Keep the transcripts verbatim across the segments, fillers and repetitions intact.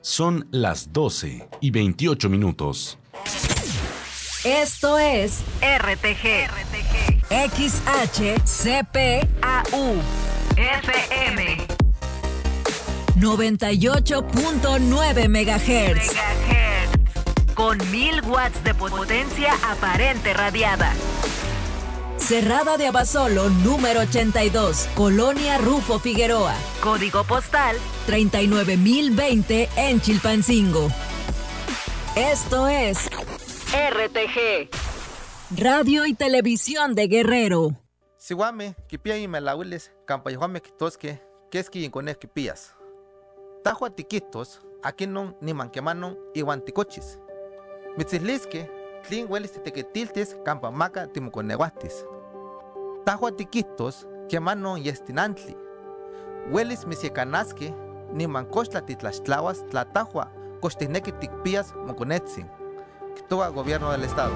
Son las doce y veintiocho minutos. Esto es R T G, R T G. X H C P A U F M noventa y ocho punto nueve megahertz. Con mil watts de potencia aparente radiada. Cerrada de Abasolo, número ochenta y dos, Colonia Rufo Figueroa. Código postal treinta y nueve mil veinte en Chilpancingo. Esto es R T G, Radio y Televisión de Guerrero. Siwame, kipia y melawiles, campayahuame kitosque, keski y cones kipías. Tajua tiquitos, aquí no ni manquemanon y guanticochis. Mitzislisque, tlin huelis tequetiltes, campamaca timuconeguatis. Tajua tiquitos, quemano y estinantli. Huelis misiecanasque, ni mancochla titlaxtlahuas, tlatajua, costineque ticpías, moconetzin. Quitoa gobierno del estado.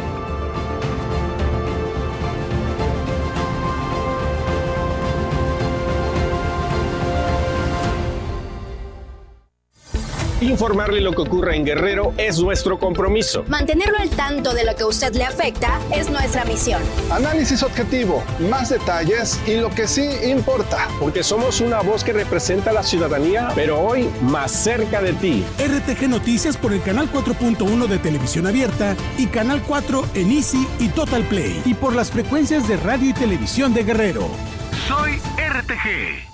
Informarle lo que ocurre en Guerrero es nuestro compromiso. Mantenerlo al tanto de lo que a usted le afecta es nuestra misión. Análisis objetivo, más detalles y lo que sí importa. Porque somos una voz que representa a la ciudadanía, pero hoy más cerca de ti. R T G Noticias por el canal cuatro punto uno de Televisión Abierta y canal cuatro en Easy y Total Play. Y por las frecuencias de radio y televisión de Guerrero. Soy R T G.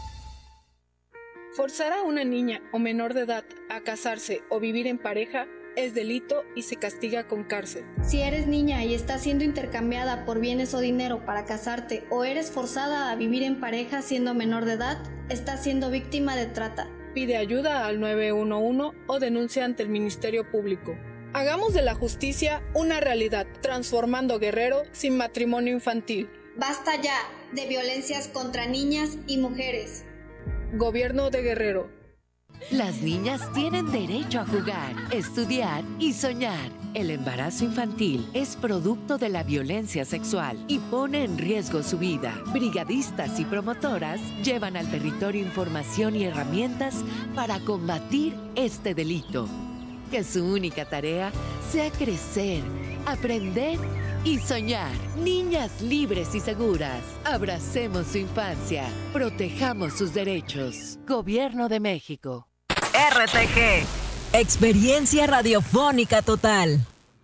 Forzar a una niña o menor de edad a casarse o vivir en pareja es delito y se castiga con cárcel. Si eres niña y estás siendo intercambiada por bienes o dinero para casarte o eres forzada a vivir en pareja siendo menor de edad, estás siendo víctima de trata. Pide ayuda al nueve uno uno o denuncia ante el Ministerio Público. Hagamos de la justicia una realidad, transformando Guerrero sin matrimonio infantil. Basta ya de violencias contra niñas y mujeres. Gobierno de Guerrero. Las niñas tienen derecho a jugar, estudiar y soñar. El embarazo infantil es producto de la violencia sexual y pone en riesgo su vida. Brigadistas y promotoras llevan al territorio información y herramientas para combatir este delito. Que su única tarea sea crecer, aprender y soñar. Niñas libres y seguras. Abracemos su infancia. Protejamos sus derechos. Gobierno de México. R T G. Experiencia radiofónica total.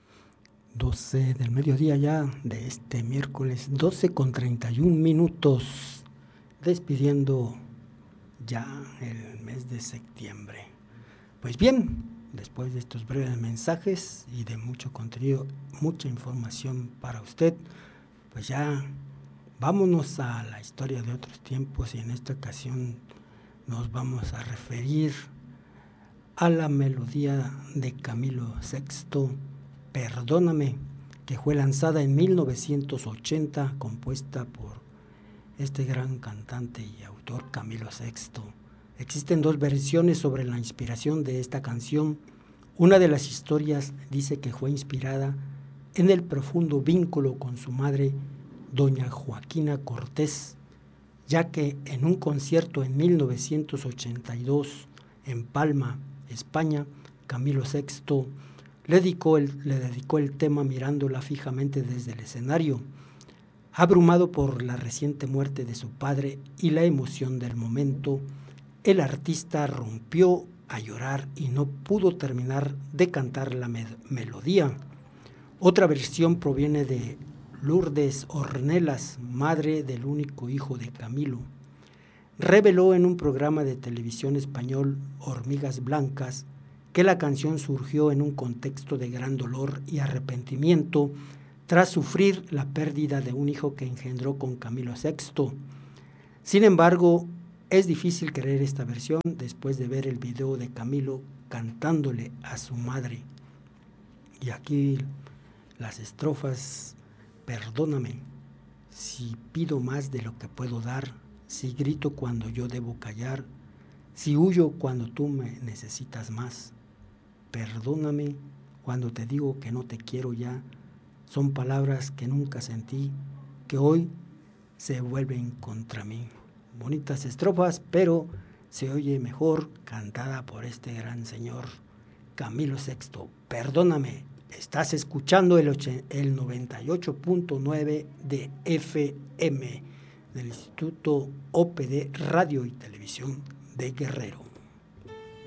doce del mediodía ya de este miércoles, doce con treinta y un minutos. Despidiendo ya el mes de septiembre. Pues bien, después de estos breves mensajes y de mucho contenido, mucha información para usted, pues ya vámonos a la historia de otros tiempos y en esta ocasión nos vamos a referir a la melodía de Camilo sexto, Perdóname, que fue lanzada en mil novecientos ochenta, compuesta por este gran cantante y autor Camilo sexto. Existen dos versiones sobre la inspiración de esta canción. Una de las historias dice que fue inspirada en el profundo vínculo con su madre, doña Joaquina Cortés, ya que en un concierto en mil novecientos ochenta y dos en Palma, España, Camilo sexto le dedicó el, le dedicó el tema mirándola fijamente desde el escenario. Abrumado por la reciente muerte de su padre y la emoción del momento, el artista rompió a llorar y no pudo terminar de cantar la me- melodía. Otra versión proviene de Lourdes Ornelas, madre del único hijo de Camilo. Reveló en un programa de televisión español, Hormigas Blancas, que la canción surgió en un contexto de gran dolor y arrepentimiento tras sufrir la pérdida de un hijo que engendró con Camilo sexto. Sin embargo, es difícil creer esta versión después de ver el video de Camilo cantándole a su madre. Y aquí las estrofas: perdóname si pido más de lo que puedo dar, si grito cuando yo debo callar, si huyo cuando tú me necesitas más. Perdóname cuando te digo que no te quiero ya. Son palabras que nunca sentí, que hoy se vuelven contra mí. Bonitas estrofas, pero se oye mejor cantada por este gran señor Camilo sexto. Perdóname, estás escuchando el, el noventa y ocho punto nueve de F M del Instituto O P D Radio y Televisión de Guerrero.